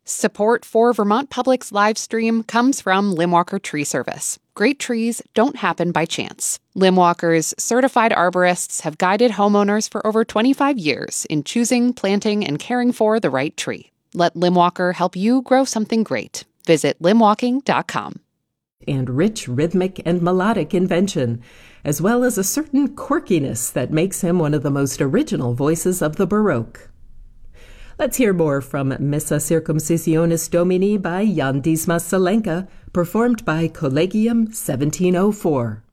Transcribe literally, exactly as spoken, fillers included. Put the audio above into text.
Support for Vermont Public's live stream comes from Limwalker Tree Service. Great trees don't happen by chance. Limwalker's certified arborists have guided homeowners for over twenty-five years in choosing, planting, and caring for the right tree. Let Limwalker help you grow something great. Visit limwalking dot com. And rich rhythmic and melodic invention, as well as a certain quirkiness that makes him one of the most original voices of the Baroque. Let's hear more from Missa Circumcisionis Domini by Jan Dismas Salenka, performed by Collegium seventeen oh four.